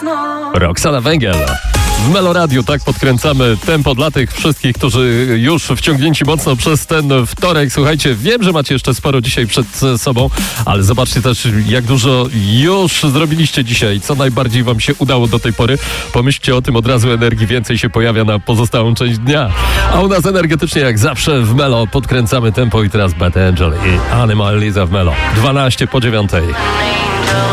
Roxana Węgiel. W Meloradiu tak podkręcamy tempo dla tych wszystkich, którzy już wciągnięci mocno przez ten wtorek. Słuchajcie, wiem, że macie jeszcze sporo dzisiaj przed sobą, ale zobaczcie też, jak dużo już zrobiliście dzisiaj, co najbardziej wam się udało do tej pory. Pomyślcie o tym, od razu energii więcej się pojawia na pozostałą część dnia. A u nas energetycznie jak zawsze w Melo podkręcamy tempo i teraz Bad Angel i Animal Liza w Melo. 12 po 9.